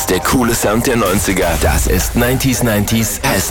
Der coole Sound der 90er, das ist 90s Hessen.